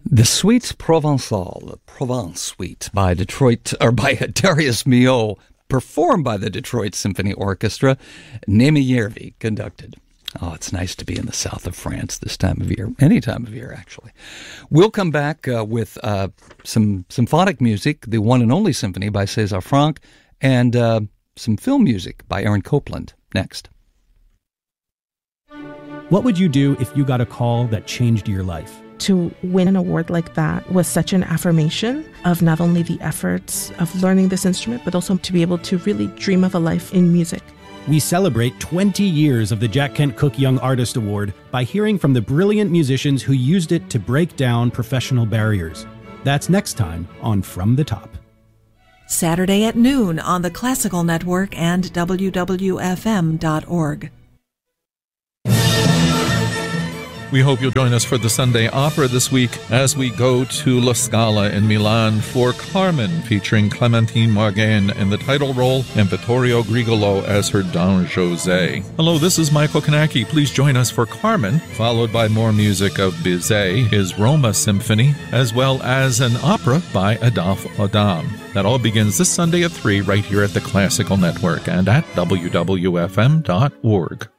The Suite Provençale, the Provence Suite by Darius Milhaud, performed by the Detroit Symphony Orchestra. Naimi Järvi conducted. Oh, it's nice to be in the south of France this time of year, any time of year, actually. We'll come back with some symphonic music, the one and only symphony by César Franck, and some film music by Aaron Copland next. What would you do if you got a call that changed your life? To win an award like that was such an affirmation of not only the efforts of learning this instrument, but also to be able to really dream of a life in music. We celebrate 20 years of the Jack Kent Cooke Young Artist Award by hearing from the brilliant musicians who used it to break down professional barriers. That's next time on From the Top. Saturday at noon on the Classical Network and WWFM.org. We hope you'll join us for the Sunday Opera this week as we go to La Scala in Milan for Carmen, featuring Clementine Margain in the title role and Vittorio Grigolo as her Don José. Hello, this is Michael Kanaki. Please join us for Carmen, followed by more music of Bizet, his Roma Symphony, as well as an opera by Adolphe Adam. That all begins this Sunday at 3 right here at the Classical Network and at WWFM.org.